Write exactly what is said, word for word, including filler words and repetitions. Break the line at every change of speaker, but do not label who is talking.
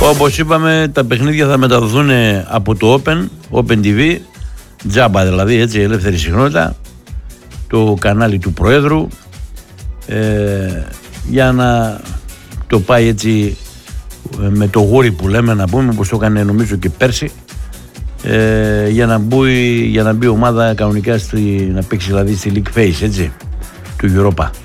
Όπως είπαμε, τα παιχνίδια θα μεταδοθούν από το Open, Open τι βι, τζάμπα δηλαδή, έτσι, ελεύθερη συχνότητα, το κανάλι του Προέδρου, ε, για να το πάει έτσι με το γούρι που λέμε, να πούμε, όπως το έκανε νομίζω και πέρσι, ε, για, να μπει, για να μπει ομάδα κανονικά στη, να παίξει δηλαδή στη League Phase, έτσι, του Europa.